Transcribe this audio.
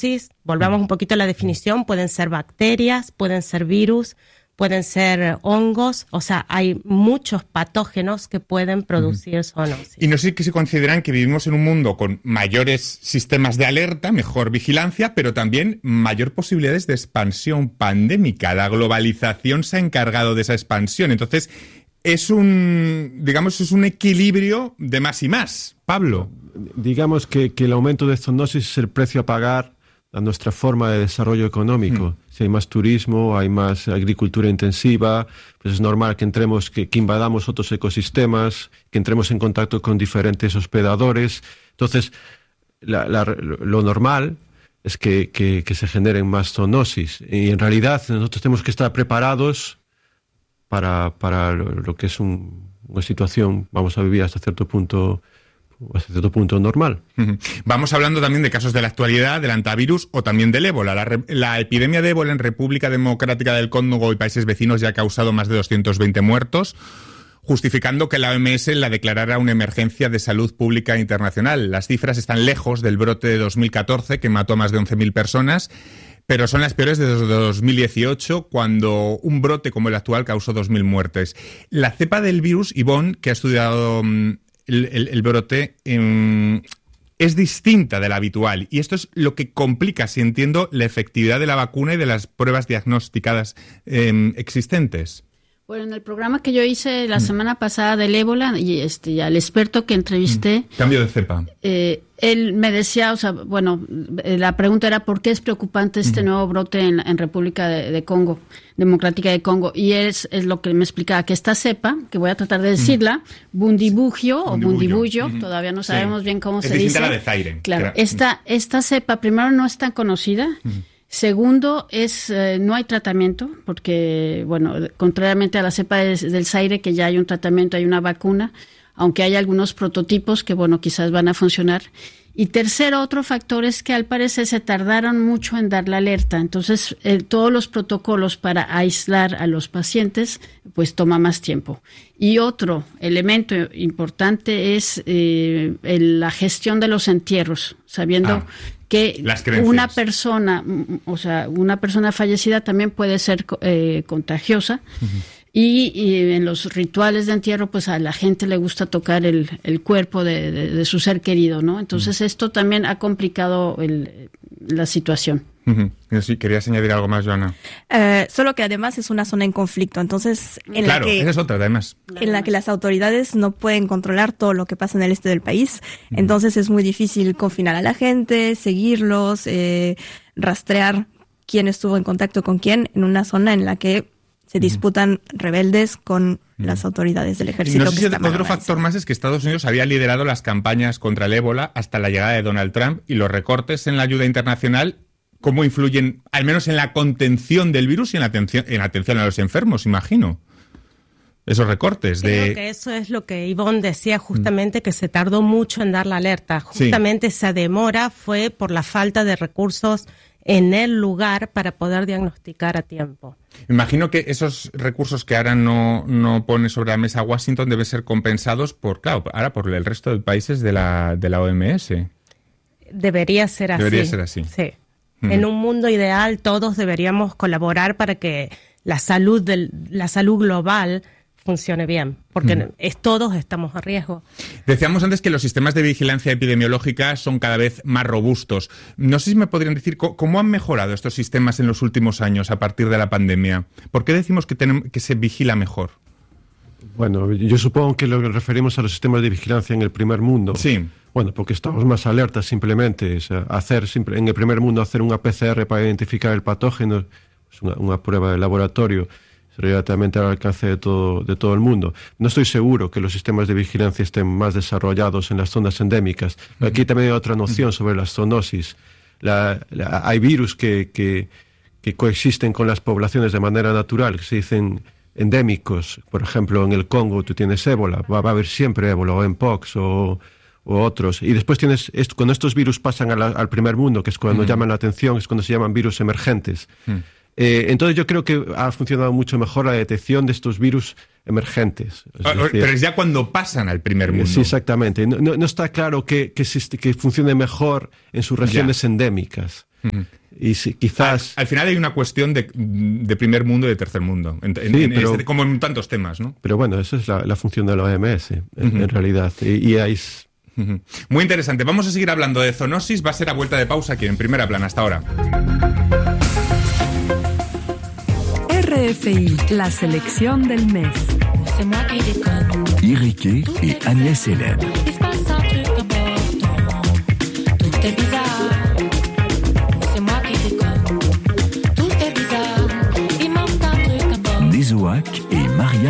zoonosis, volvamos un poquito a la definición, pueden ser bacterias, pueden ser virus, pueden ser hongos, o sea, hay muchos patógenos que pueden producir zoonosis. Y no sé si consideran que vivimos en un mundo con mayores sistemas de alerta, mejor vigilancia, pero también mayor posibilidades de expansión pandémica. La globalización se ha encargado de esa expansión. Entonces, es un equilibrio de más y más. Pablo. Digamos que el aumento de zoonosis es el precio a pagar a nuestra forma de desarrollo económico. Si hay más turismo, hay más agricultura intensiva, pues es normal que que invadamos otros ecosistemas, que entremos en contacto con diferentes hospedadores. Entonces, lo normal es que se generen más zoonosis. Y en realidad nosotros tenemos que estar preparados para lo que es una situación, vamos a vivir hasta cierto punto normal. Vamos hablando también de casos de la actualidad, del hantavirus o también del ébola. La epidemia de ébola en República Democrática del Congo y países vecinos ya ha causado más de 220 muertos, justificando que la OMS la declarara una emergencia de salud pública internacional. Las cifras están lejos del brote de 2014, que mató a más de 11.000 personas, pero son las peores desde 2018, cuando un brote como el actual causó 2.000 muertes. La cepa del virus, Ivonne, que ha estudiado el brote, es distinta de la habitual, y esto es lo que complica, si entiendo, la efectividad de la vacuna y de las pruebas diagnosticadas existentes. Bueno, en el programa que yo hice la semana pasada del ébola, y al experto que entrevisté... Cambio de cepa. Él me decía, la pregunta era ¿por qué es preocupante este nuevo brote en República de Congo, Democrática de Congo? Y es lo que me explicaba, que esta cepa, que voy a tratar de decirla, Bundibugyo o Bundibugyo, todavía no sabemos bien cómo se dice. Es distinta a la de Zaire. Claro, esta cepa, primero, no es tan conocida. Segundo, no hay tratamiento, porque, contrariamente a la cepa del Zaire, que ya hay un tratamiento, hay una vacuna, aunque hay algunos prototipos que, quizás van a funcionar. Y tercero, otro factor es que al parecer se tardaron mucho en dar la alerta. Entonces, todos los protocolos para aislar a los pacientes, pues toma más tiempo. Y otro elemento importante es la gestión de los entierros, sabiendo que una persona fallecida también puede ser contagiosa. Y en los rituales de entierro, pues a la gente le gusta tocar el cuerpo de su ser querido, ¿no? Entonces esto también ha complicado la situación. Sí, querías añadir algo más, Joana. Solo que además es una zona en conflicto, entonces esa es otra, además. En la que las autoridades no pueden controlar todo lo que pasa en el este del país, entonces es muy difícil confinar a la gente, seguirlos, rastrear quién estuvo en contacto con quién en una zona en la que se disputan rebeldes con las autoridades del ejército. Y no sé si otro factor más es que Estados Unidos había liderado las campañas contra el ébola hasta la llegada de Donald Trump, y los recortes en la ayuda internacional, ¿cómo influyen, al menos en la contención del virus y en la atención a los enfermos, imagino? Esos recortes Creo que eso es lo que Ivonne decía justamente, que se tardó mucho en dar la alerta. Justamente esa demora fue por la falta de recursos en el lugar para poder diagnosticar a tiempo. Imagino que esos recursos que ahora no pone sobre la mesa Washington deben ser compensados por el resto de países de la OMS. Debería ser así. Sí. En un mundo ideal todos deberíamos colaborar para que la salud global funcione bien, porque todos estamos a riesgo. Decíamos antes que los sistemas de vigilancia epidemiológica son cada vez más robustos. No sé si me podrían decir cómo han mejorado estos sistemas en los últimos años a partir de la pandemia. ¿Por qué decimos que se vigila mejor? Bueno, yo supongo que lo referimos a los sistemas de vigilancia en el primer mundo. Sí. Bueno, porque estamos más alertas simplemente. O sea, en el primer mundo hacer una PCR para identificar el patógeno, es una prueba de laboratorio, relativamente al alcance de todo el mundo. No estoy seguro que los sistemas de vigilancia estén más desarrollados en las zonas endémicas. Aquí también hay otra noción sobre la zoonosis. Hay virus que coexisten con las poblaciones de manera natural, que se dicen endémicos. Por ejemplo, en el Congo tú tienes ébola, va a haber siempre ébola, o mpox o otros. Y después cuando estos virus pasan al primer mundo, que es cuando llaman la atención, es cuando se llaman virus emergentes. Entonces yo creo que ha funcionado mucho mejor la detección de estos virus emergentes. Pero es ya cuando pasan al primer mundo. Sí, exactamente. No está claro que funcione mejor en sus regiones endémicas. Y si, quizás... Al final hay una cuestión de primer mundo y de tercer mundo, como en tantos temas, ¿no? Pero bueno, esa es la función de la OMS, en realidad. Y hay... Muy interesante. Vamos a seguir hablando de zoonosis. Va a ser a vuelta de pausa aquí en Primera Plana. Hasta ahora. RFI, la selección del mes. Iriké et Agnès Hélène. Tout est bizarre.